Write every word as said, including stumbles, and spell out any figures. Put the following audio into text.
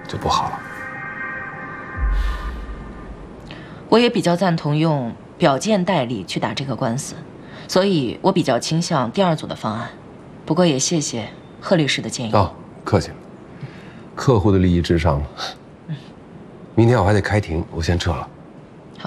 就不好了。 我也比较赞同用表见代理去打这个官司，所以我比较倾向第二组的方案。不过也谢谢贺律师的建议。 哦，客气了。客户的利益至上嘛。明天我还得开庭，我先撤了。